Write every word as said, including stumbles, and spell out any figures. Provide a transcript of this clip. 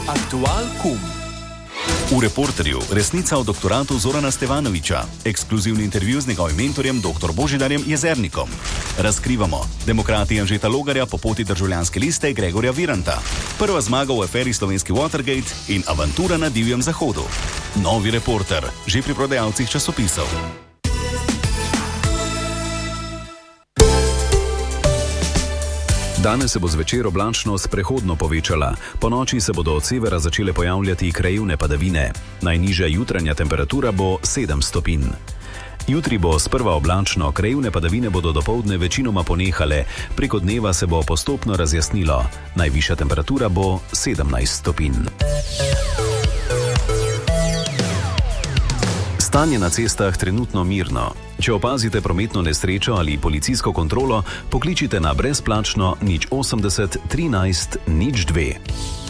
Aktual kum. V Reporterju resnica o doktoratu Zorana Stevanovića, ekskluzivni intervju z njegovim mentorjem dr. Božidarjem Jezernikom. Razkrivamo demokrati Anžeta Logarja po poti državljanske liste Gregorja Viranta, prva zmaga v aferi slovenski Watergate in avantura na divjem zahodu. Novi Reporter, že pri prodajalcih časopisov. Danes se bo zvečer oblačnost prehodno povečala, ponoči se bodo od severa začele pojavljati krajevne padavine. Najnižja jutranja temperatura bo sedem stopinj. Jutri bo sprva oblačno, krajevne padavine bodo dopoldne večinoma ponehale, preko dneva se bo postopno razjasnilo. Najvišja temperatura bo sedemnajst stopinj. Stanje na cestah trenutno mirno. Če opazite prometno nesrečo ali policijsko kontrolo, pokličite na brezplačno nič osemdeset trinajst nič dve.